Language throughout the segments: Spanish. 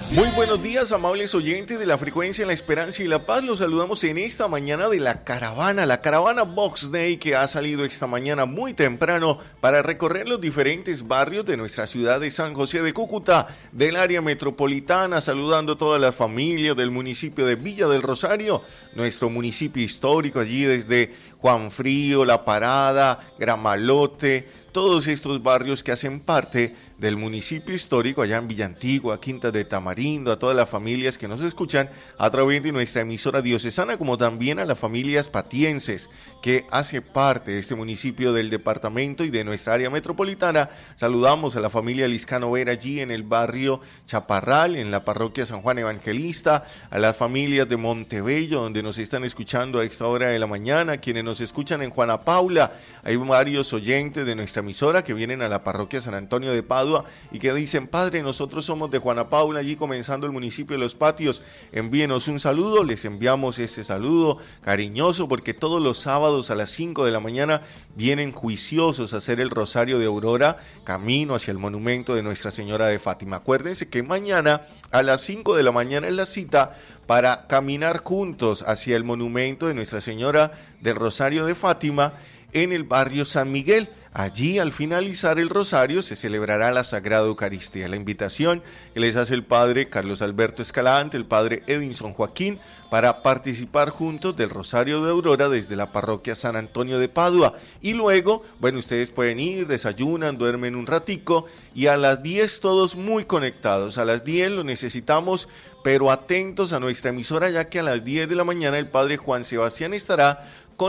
Muy buenos días, amables oyentes de la frecuencia La Esperanza y la Paz. Los saludamos en esta mañana de la caravana Box Day, que ha salido esta mañana muy temprano para recorrer los diferentes barrios de nuestra ciudad de San José de Cúcuta, del área metropolitana, saludando a todas las familias del municipio de Villa del Rosario, nuestro municipio histórico, allí desde Juan Frío, La Parada, Gramalote, todos estos barrios que hacen parte del municipio histórico, allá en Villa Antigua, Quintas de Tamarindo, a todas las familias que nos escuchan a través de nuestra emisora diocesana, como también a las familias patienses que hace parte de este municipio del departamento y de nuestra área metropolitana. Saludamos a la familia Liscano Vera allí en el barrio Chaparral, en la parroquia San Juan Evangelista, a las familias de Montebello, donde nos están escuchando a esta hora de la mañana, quienes nos escuchan en Juana Paula. Hay varios oyentes de nuestra emisora que vienen a la parroquia San Antonio de Padua y que dicen: Padre, nosotros somos de Juana Paula, allí comenzando el municipio de Los Patios, envíenos un saludo. Les enviamos ese saludo cariñoso, porque todos los sábados a las 5 de la mañana vienen juiciosos a hacer el Rosario de Aurora, camino hacia el monumento de Nuestra Señora de Fátima. Acuérdense que mañana a las 5 de la mañana es la cita para caminar juntos hacia el monumento de Nuestra Señora del Rosario de Fátima en el barrio San Miguel. Allí, al finalizar el rosario, se celebrará la Sagrada Eucaristía. La invitación que les hace el padre Carlos Alberto Escalante, el padre Edinson Joaquín, para participar juntos del Rosario de Aurora desde la parroquia San Antonio de Padua. Y luego, bueno, ustedes pueden ir, desayunan, duermen un ratico, y a las 10 todos muy conectados. A las 10 lo necesitamos, pero atentos a nuestra emisora, ya que a las 10 de la mañana el padre Juan Sebastián estará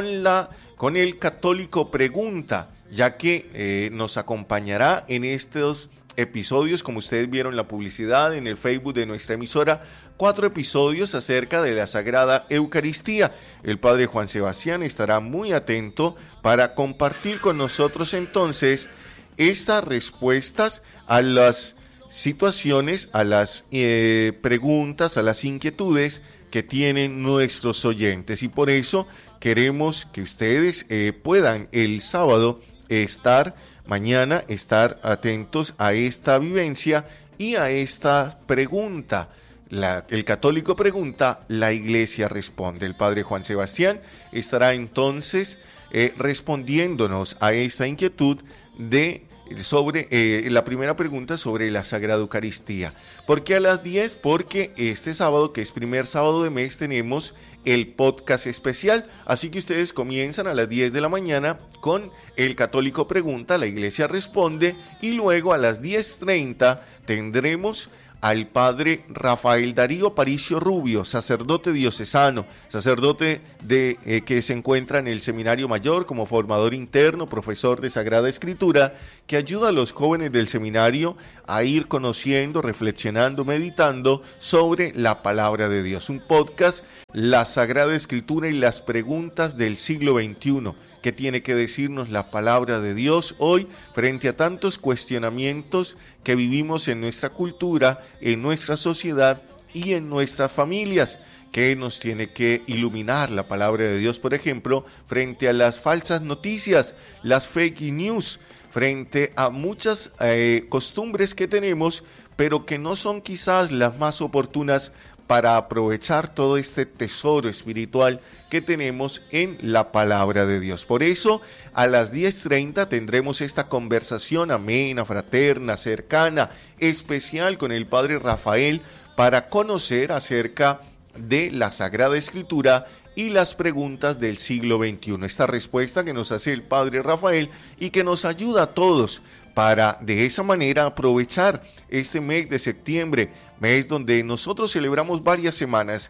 con el Católico Pregunta, ya que nos acompañará en estos episodios, como ustedes vieron la publicidad en el Facebook de nuestra emisora, 4 episodios acerca de la Sagrada Eucaristía. El padre Juan Sebastián estará muy atento para compartir con nosotros entonces estas respuestas a las situaciones, a las preguntas, a las inquietudes que tienen nuestros oyentes, y por eso queremos que ustedes puedan el sábado mañana estar atentos a esta vivencia y a esta pregunta. El católico pregunta, la iglesia responde. El padre Juan Sebastián estará entonces respondiéndonos a esta inquietud sobre la primera pregunta sobre la Sagrada Eucaristía. ¿Por qué a las 10? Porque este sábado, que es primer sábado de mes, tenemos el podcast especial, así que ustedes comienzan a las 10 de la mañana con el Católico Pregunta, la Iglesia Responde, y luego a las 10:30 tendremos al padre Rafael Darío Aparicio Rubio, sacerdote diocesano, sacerdote que se encuentra en el Seminario Mayor como formador interno, profesor de Sagrada Escritura, que ayuda a los jóvenes del seminario a ir conociendo, reflexionando, meditando sobre la palabra de Dios. Un podcast, la Sagrada Escritura y las preguntas del siglo XXI. ¿Qué tiene que decirnos la palabra de Dios hoy frente a tantos cuestionamientos que vivimos en nuestra cultura, en nuestra sociedad y en nuestras familias? ¿Qué nos tiene que iluminar la palabra de Dios, por ejemplo, frente a las falsas noticias, las fake news, frente a muchas costumbres que tenemos, pero que no son quizás las más oportunas para aprovechar todo este tesoro espiritual que tenemos en la palabra de Dios? Por eso, a las 10:30 tendremos esta conversación amena, fraterna, cercana, especial con el padre Rafael, para conocer acerca de la Sagrada Escritura y las preguntas del siglo XXI. Esta respuesta que nos hace el padre Rafael y que nos ayuda a todos para de esa manera aprovechar este mes de septiembre, mes donde nosotros celebramos varias semanas.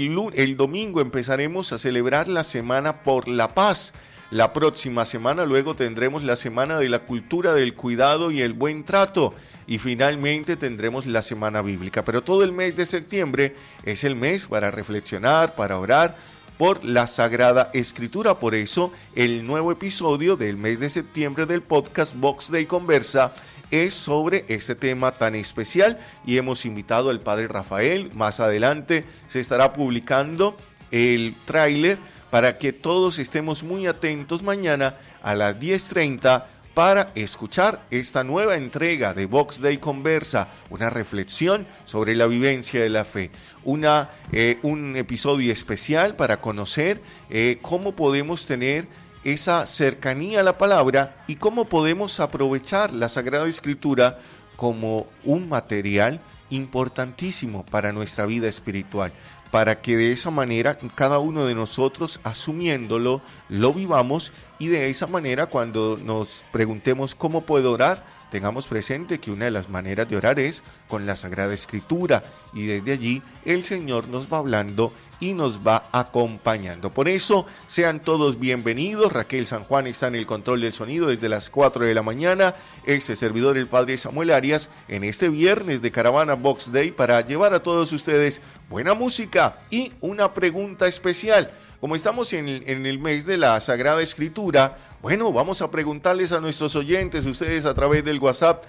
El domingo empezaremos a celebrar la Semana por la Paz. La próxima semana luego tendremos la Semana de la Cultura del Cuidado y el Buen Trato. Y finalmente tendremos la Semana Bíblica. Pero todo el mes de septiembre es el mes para reflexionar, para orar por la Sagrada Escritura. Por eso el nuevo episodio del mes de septiembre del podcast Box Day Conversa es sobre este tema tan especial, y hemos invitado al padre Rafael. Más adelante se estará publicando el tráiler para que todos estemos muy atentos mañana a las 10:30 para escuchar esta nueva entrega de Vox Day Conversa, una reflexión sobre la vivencia de la fe, un episodio especial para conocer cómo podemos tener esa cercanía a la palabra y cómo podemos aprovechar la Sagrada Escritura como un material importantísimo para nuestra vida espiritual, para que de esa manera cada uno de nosotros, asumiéndolo, lo vivamos y de esa manera cuando nos preguntemos cómo puedo orar, tengamos presente que una de las maneras de orar es con la Sagrada Escritura y desde allí el Señor nos va hablando y nos va acompañando. Por eso, sean todos bienvenidos. Raquel San Juan está en el control del sonido desde las 4 de la mañana. Este servidor, el Padre Samuel Arias, en este viernes de Caravana Vox Day para llevar a todos ustedes buena música y una pregunta especial. Como estamos en el mes de la Sagrada Escritura, bueno, vamos a preguntarles a nuestros oyentes, ustedes a través del WhatsApp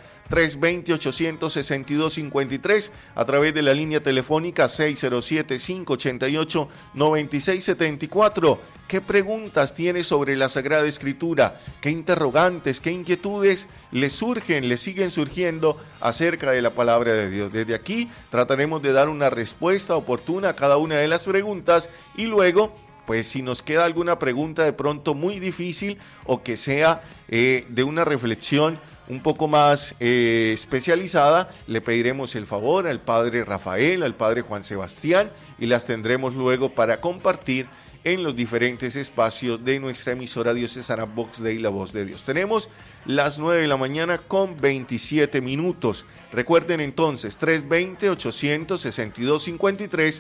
320-862-53, a través de la línea telefónica 607-588-9674. ¿Qué preguntas tiene sobre la Sagrada Escritura? ¿Qué interrogantes, qué inquietudes les surgen, les siguen surgiendo acerca de la palabra de Dios? Desde aquí trataremos de dar una respuesta oportuna a cada una de las preguntas y luego, pues si nos queda alguna pregunta de pronto muy difícil o que sea de una reflexión un poco más especializada, le pediremos el favor al Padre Rafael, al Padre Juan Sebastián y las tendremos luego para compartir en los diferentes espacios de nuestra emisora diocesana Vox Day, la voz de Dios. Tenemos las 9 de la mañana con 27 minutos. Recuerden entonces, 320-862-53,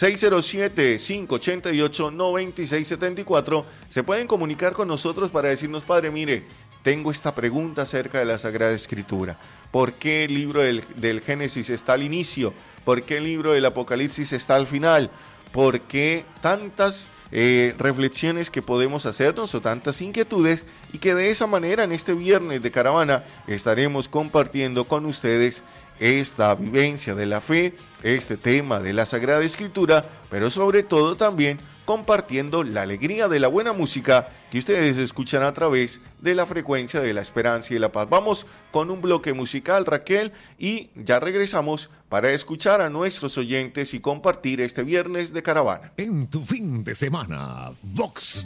607-588-9674. Se pueden comunicar con nosotros para decirnos, Padre, mire, tengo esta pregunta acerca de la Sagrada Escritura. ¿Por qué el libro del Génesis está al inicio? ¿Por qué el libro del Apocalipsis está al final? ¿Por qué tantas reflexiones que podemos hacernos o tantas inquietudes? Y que de esa manera en este viernes de caravana estaremos compartiendo con ustedes esta vivencia de la fe, este tema de la Sagrada Escritura, pero sobre todo también compartiendo la alegría de la buena música que ustedes escuchan a través de la frecuencia de la esperanza y la paz. Vamos con un bloque musical, Raquel, y ya regresamos para escuchar a nuestros oyentes y compartir este viernes de caravana. En tu fin de semana, Vox